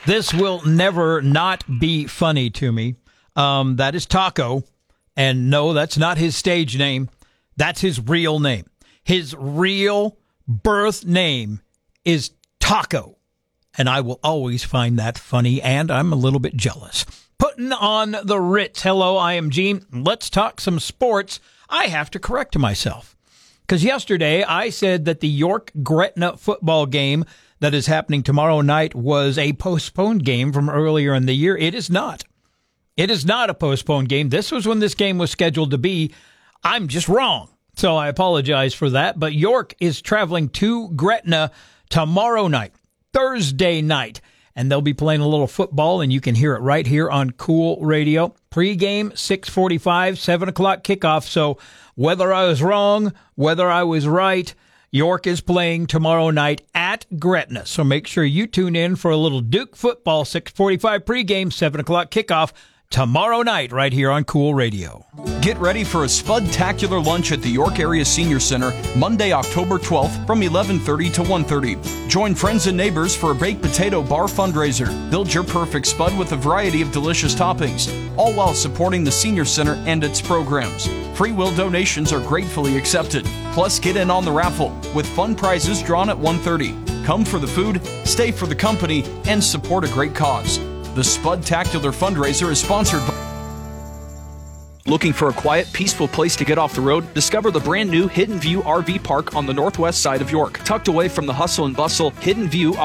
This will never not be funny to me. That is Taco. And no, that's not his stage name. That's his real name. His real birth name is Taco. And I will always find that funny, and I'm a little bit jealous. Putting on the Ritz. Hello, I am Gene. Let's talk some sports. I have to correct myself, because yesterday I said that the York-Gretna football game that is happening tomorrow night was a postponed game from earlier in the year. It is not. It is not a postponed game. This was when this game was scheduled to be. I'm just wrong. So I apologize for that. But York is traveling to Gretna tomorrow night, Thursday night. And they'll be playing a little football, and you can hear it right here on Cool Radio. Pre-game, 6:45, 7 o'clock kickoff. So whether I was wrong, whether I was right, York is playing tomorrow night at Gretna. So make sure you tune in for a little Duke football, 6:45 pregame, 7 o'clock kickoff tomorrow night right here on Cool Radio. Get ready for a Spud-tacular lunch at the York Area Senior Center Monday, October 12th from 11:30 to 1:30. Join friends and neighbors for a baked potato bar fundraiser. Build your perfect Spud with a variety of delicious toppings, all while supporting the Senior Center and its programs. Free will donations are gratefully accepted. Plus, get in on the raffle with fun prizes drawn at 1:30. Come for the food, stay for the company, and support a great cause. The Spud-tacular fundraiser is sponsored by... Looking for a quiet, peaceful place to get off the road? Discover the brand new Hidden View RV Park on the northwest side of York. Tucked away from the hustle and bustle, Hidden View